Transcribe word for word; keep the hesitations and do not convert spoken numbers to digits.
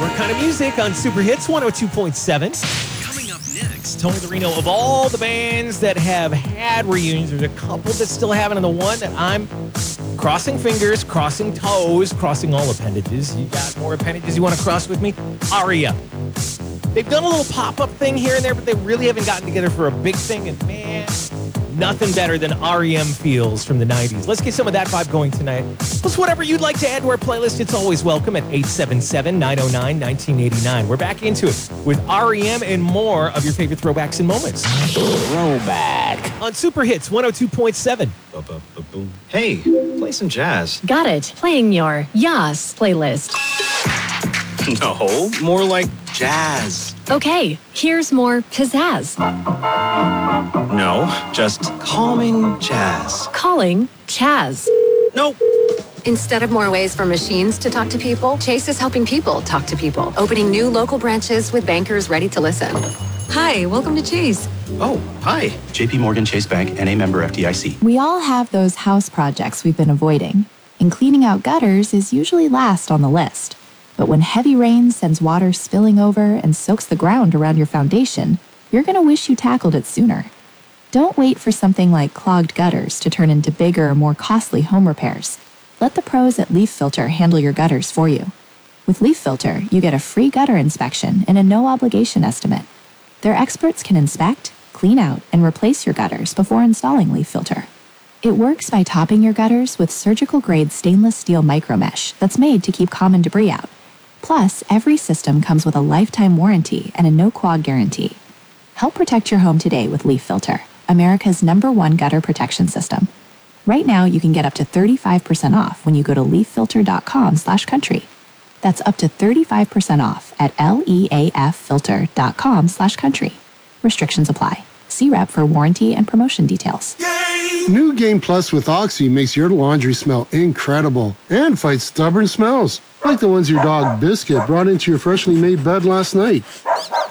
What kind of music on Super Hits one oh two point seven? Coming up next, Tony the Reno. Of all the bands that have had reunions, there's a couple that still haven't, and the one that I'm crossing fingers, crossing toes, crossing all appendages. You got more appendages you want to cross with me? R E M. They've done a little pop-up thing here and there, but they really haven't gotten together for a big thing, and man, nothing better than R E M feels from the nineties. Let's get some of that vibe going tonight. Plus, whatever you'd like to add to our playlist, it's always welcome at eight seven seven, nine oh nine, one nine eight nine. We're back into it with R E M and more of your favorite throwbacks and moments. Throwback. On Super Hits one oh two point seven. Hey, play some jazz. Got it. Playing your Yas playlist. No, more like jazz. Okay, here's more pizzazz. No, just calming jazz. Calling Chaz. Nope. Instead of more ways for machines to talk to people, Chase is helping people talk to people, opening new local branches with bankers ready to listen. Hi, welcome to Chase. Oh, hi. J P Morgan Chase Bank, N A member F D I C. We all have those house projects we've been avoiding, and cleaning out gutters is usually last on the list. But when heavy rain sends water spilling over and soaks the ground around your foundation, you're going to wish you tackled it sooner. Don't wait for something like clogged gutters to turn into bigger, more costly home repairs. Let the pros at Leaf Filter handle your gutters for you. With Leaf Filter, you get a free gutter inspection and a no-obligation estimate. Their experts can inspect, clean out, and replace your gutters before installing Leaf Filter. It works by topping your gutters with surgical-grade stainless steel micromesh that's made to keep common debris out. Plus, every system comes with a lifetime warranty and a no-clog guarantee. Help protect your home today with Leaf Filter, America's number one gutter protection system. Right now, you can get up to thirty-five percent off when you go to leaffilter.com slash country. That's up to thirty-five percent off at leaffilter.com slash country. Restrictions apply. See rep for warranty and promotion details. New Game Plus with Oxy makes your laundry smell incredible and fights stubborn smells, like the ones your dog Biscuit brought into your freshly made bed last night.